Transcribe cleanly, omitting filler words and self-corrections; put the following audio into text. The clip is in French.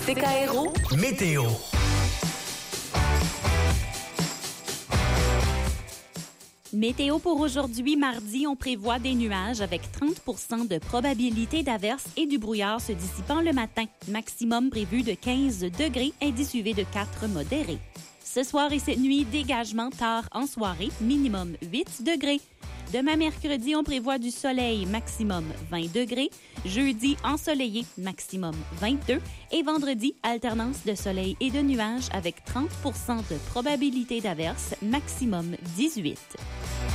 TKRO Météo. Météo pour aujourd'hui, mardi, on prévoit des nuages avec 30 de probabilité d'averse et du brouillard se dissipant le matin. Maximum prévu de 15 degrés, indice UV de 4 modéré. Ce soir et cette nuit, dégagement tard en soirée, minimum 8 degrés. Demain mercredi, on prévoit du soleil, maximum 20 degrés. Jeudi, ensoleillé, maximum 22. Et vendredi, alternance de soleil et de nuages avec 30 de probabilité d'averse, maximum 18.